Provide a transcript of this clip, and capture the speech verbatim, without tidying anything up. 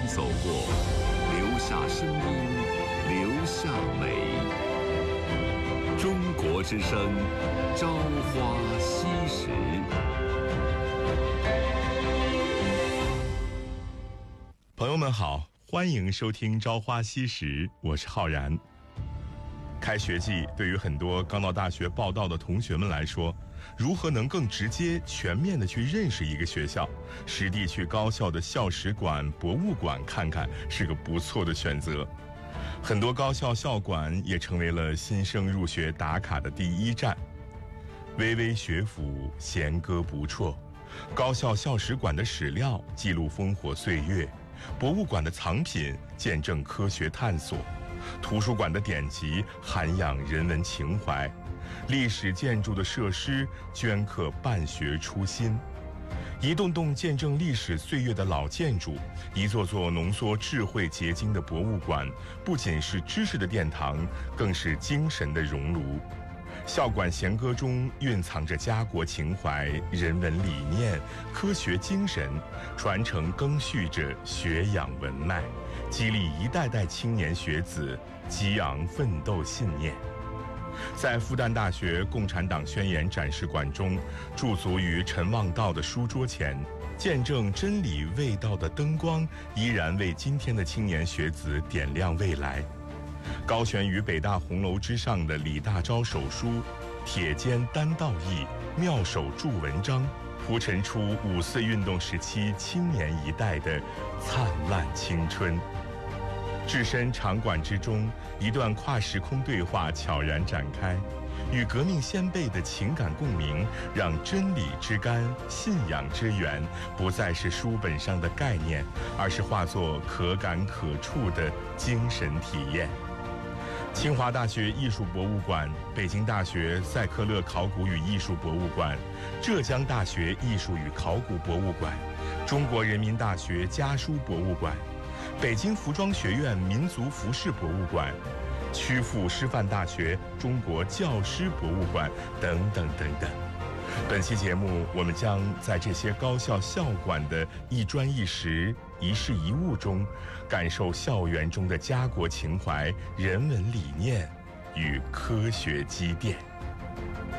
走过，留下声音，留下美。中国之声，朝花夕拾。 朋友们好，欢迎收听《朝花夕拾》，我是浩然。开学季对于很多刚到大学报到的同学们来说，如何能更直接全面地去认识一个学校，实地去高校的校史馆、博物馆看看是个不错的选择。很多高校校馆也成为了新生入学打卡的第一站。巍巍学府，弦歌不辍，高校校史馆的史料记录烽火岁月，博物馆的藏品见证科学探索，图书馆的典籍涵养人文情怀，历史建筑的设施镌刻办学初心。一栋栋见证历史岁月的老建筑，一座座浓缩智慧结晶的博物馆，不仅是知识的殿堂，更是精神的熔炉。校馆弦歌中蕴藏着家国情怀、人文理念、科学精神，传承更续着学养文脉，激励一代代青年学子激昂奋斗信念。在复旦大学共产党宣言展示馆中，驻足于陈望道的书桌前，见证真理味道的灯光依然为今天的青年学子点亮未来。高悬于北大红楼之上的李大钊手书，铁肩担道义，妙手著文章，铺陈出五四运动时期青年一代的灿烂青春。置身场馆之中，一段跨时空对话悄然展开，与革命先辈的情感共鸣，让真理之甘、信仰之源不再是书本上的概念，而是化作可感可触的精神体验。清华大学艺术博物馆、北京大学赛克勒考古与艺术博物馆、浙江大学艺术与考古博物馆、中国人民大学家书博物馆、北京服装学院民族服饰博物馆、曲阜师范大学中国教师博物馆等等等等。本期节目，我们将在这些高校校馆的一砖一石、一事一物中，感受校园中的家国情怀、人文理念与科学积淀。